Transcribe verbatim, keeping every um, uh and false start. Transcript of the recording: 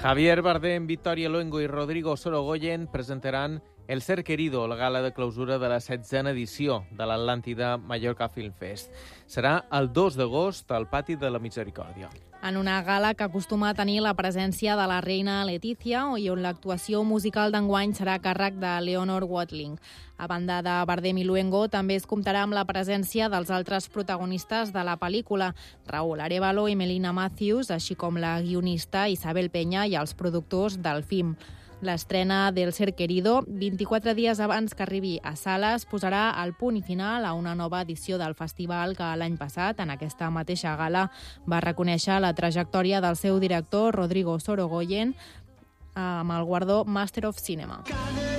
Javier Bardem, Victoria Luengo i Rodrigo Sorogoyen presentaran El Ser Querido, la gala de clausura de la setzena edició de l'Atlàntida Mallorca Film Fest. Serà el dos d'agost al Pati de la Misericòrdia. En una gala que acostuma a tenir la presència de la reina Letícia i on l'actuació musical d'enguany serà a càrrec de Leonor Watling. A banda de Bardem i Luengo, també es comptarà amb la presència dels altres protagonistes de la pel·lícula, Raúl Arévalo i Melina Matthews, així com la guionista Isabel Peña i els productors del film. L'estrena del Ser Querido, vint-i-quatre dies abans que arribi a sales, posarà el punt i final a una nova edició del festival que l'any passat, en aquesta mateixa gala, va reconèixer la trajectòria del seu director, Rodrigo Sorogoyen, amb el guardó Master of Cinema.